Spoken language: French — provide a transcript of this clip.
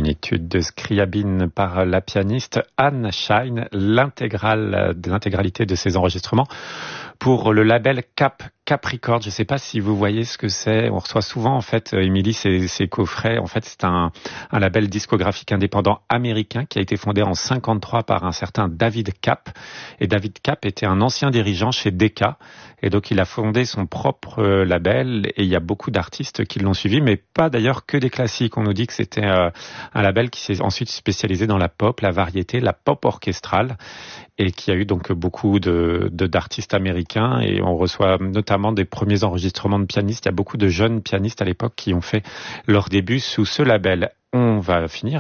étude de Scriabine par la pianiste Anne Shine, l'intégralité de ses enregistrements pour le label Cap Records. Je ne sais pas si vous voyez ce que c'est. On reçoit souvent, en fait, Émilie, ces coffrets. En fait, c'est un label discographique indépendant américain qui a été fondé en 1953 par un certain David Kapp. Et David Kapp était un ancien dirigeant chez Decca. Et donc, il a fondé son propre label. Et il y a beaucoup d'artistes qui l'ont suivi, mais pas d'ailleurs que des classiques. On nous dit que c'était un label qui s'est ensuite spécialisé dans la pop, la variété, la pop orchestrale, et qui a eu donc beaucoup d'artistes américains. Et on reçoit notamment des premiers enregistrements de pianistes. Il y a beaucoup de jeunes pianistes à l'époque qui ont fait leur début sous ce label. On va finir